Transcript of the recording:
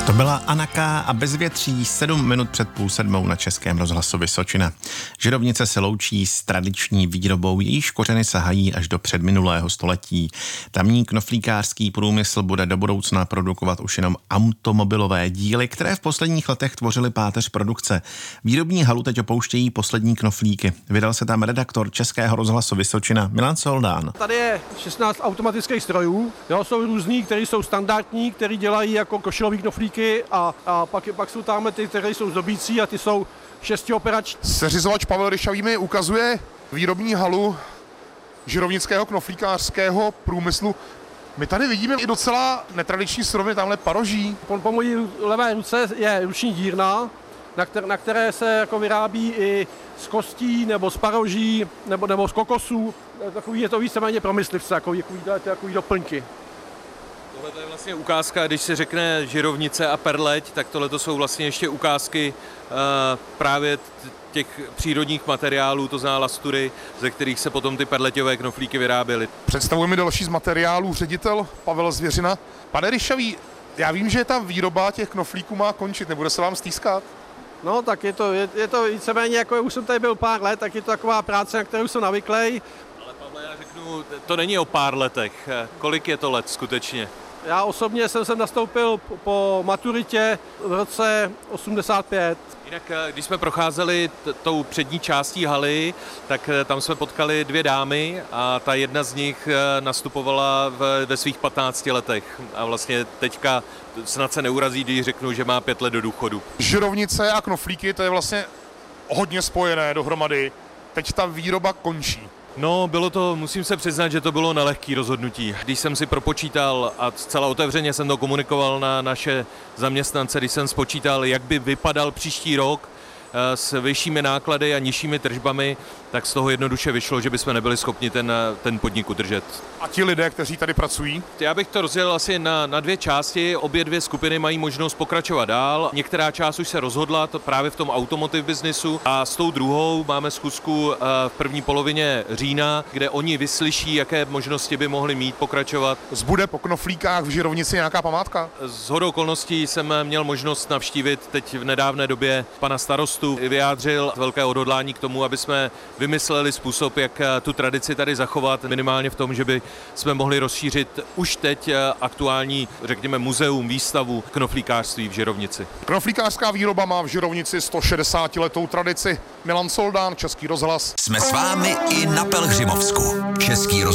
To byla Anaka a Bezvětří 7 minut před 6:30 na Českém rozhlasu Vysočina. Žirovnice se loučí s tradiční výrobou, jejíž kořeny sahají až do předminulého století. Tamní knoflíkářský průmysl bude do budoucna produkovat už jenom automobilové díly, které v posledních letech tvořily páteř produkce. Výrobní halu teď opouštějí poslední knoflíky. Vydal se tam redaktor Českého rozhlasu Vysočina Milan Soldán. Tady je 16 automatických strojů, jsou různý, které jsou standardní, které dělají jako košilový knoflíky a pak jsou tam ty, které jsou zdobící a ty jsou 6operační. Seřizovač Pavel Ryšavý mi ukazuje výrobní halu žirovnického knoflíkářského průmyslu. My tady vidíme i docela netradiční suroviny, tamhle paroží. Po mojí levé ruce je ruční dírna, na které se jako vyrábí i z kostí nebo z paroží nebo z kokosů. Takový je to víceméně pro myslivce, takový doplňky. Tohle je vlastně ukázka, když se řekne žirovnice a perleť, tak tohle jsou vlastně ještě ukázky právě těch přírodních materiálů, to znamená lastury, ze kterých se potom ty perleťové knoflíky vyráběly. Představuje mi další z materiálů ředitel Pavel Zvěřina. Pane Ryšavý, já vím, že ta výroba těch knoflíků má končit, nebude se vám stýskat? No tak je to víceméně, jako už jsem tady byl pár let, tak je to taková práce, na kterou jsem navyklej. Ale Pavle, já řeknu, to není o pár letech. Kolik je to let skutečně? Já osobně jsem sem nastoupil po maturitě v roce 85. Jinak, když jsme procházeli tou přední částí haly, tak tam jsme potkali 2 dámy a ta jedna z nich nastupovala ve svých 15 letech. A vlastně teďka snad se neurazí, když řeknu, že má 5 let do důchodu. Žirovnice a knoflíky, to je vlastně hodně spojené dohromady. Teď ta výroba končí. No, musím se přiznat, že to bylo nelehký rozhodnutí. Když jsem si propočítal a zcela otevřeně jsem to komunikoval na naše zaměstnance, když jsem spočítal, jak by vypadal příští rok s vyššími náklady a nižšími tržbami, tak z toho jednoduše vyšlo, že bychom nebyli schopni ten podnik udržet. A ti lidé, kteří tady pracují? Já bych to rozdělil asi na 2 části. Obě 2 skupiny mají možnost pokračovat dál. Některá část už se rozhodla právě v tom automotive businessu a s tou druhou máme schůzku v první polovině října, kde oni vyslyší, jaké možnosti by mohli mít pokračovat. Zbude po knoflíkách v Žirovnici nějaká památka? Shodou okolností jsem měl možnost navštívit teď v nedávné době pana starostu. Vyjádřil velké odhodlání k tomu, aby jsme vymysleli způsob, jak tu tradici tady zachovat, minimálně v tom, že by jsme mohli rozšířit už teď aktuální, řekněme, muzeum, výstavu knoflíkářství v Žirovnici. Knoflíkářská výroba má v Žirovnici 160letou tradici. Milan Soldán, Český rozhlas. Jsme s vámi i na Pelhřimovsku. Český rozhlas.